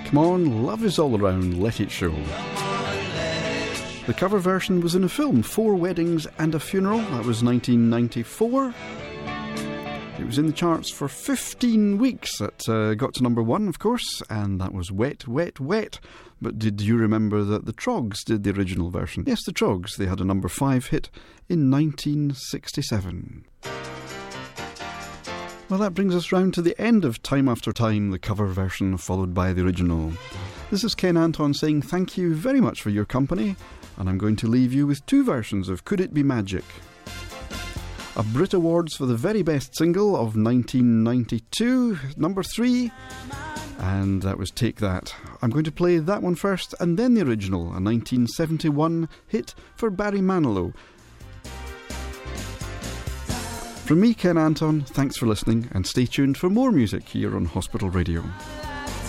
Come on, love is all around, let it show. The cover version was in a film, 4 Weddings and a Funeral. That was 1994. It was in the charts for 15 weeks. It got to number 1, of course, and that was Wet, Wet, Wet. But did you remember that the Troggs did the original version? Yes, the Troggs. They had a number 5 hit in 1967. Well, that brings us round to the end of Time After Time, the cover version followed by the original. This is Ken Anton saying thank you very much for your company, and I'm going to leave you with 2 versions of Could It Be Magic. A Brit Awards for the very best single of 1992, number 3, and that was Take That. I'm going to play that one first, and then the original, a 1971 hit for Barry Manilow. From me, Ken Anton, thanks for listening, and stay tuned for more music here on Hospital Radio.